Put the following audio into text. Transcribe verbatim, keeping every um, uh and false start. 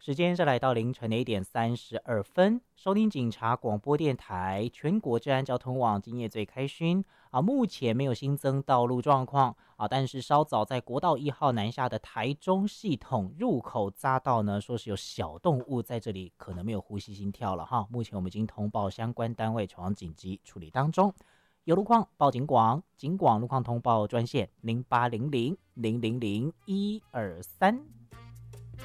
时间是来到凌晨的一点三十二分，收听警察广播电台全国治安交通网，今夜最开勋啊，目前没有新增道路状况啊，但是稍早在国道一号南下的台中系统入口匝道呢，说是有小动物在这里，可能没有呼吸心跳了哈。目前我们已经通报相关单位，前往紧急处理当中。有路况报警广，警广路况通报专线零八零零零零零一二三。